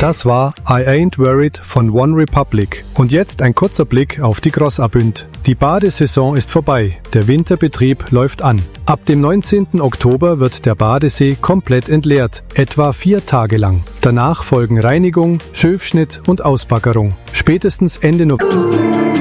Das war I Ain't Worried von One Republic. Und jetzt ein kurzer Blick auf die Grossabünd. Die Badesaison ist vorbei, der Winterbetrieb läuft an. Ab dem 19. Oktober wird der Badesee komplett entleert, etwa 4 Tage lang. Danach folgen Reinigung, Schöfschnitt und Ausbaggerung. Spätestens Ende November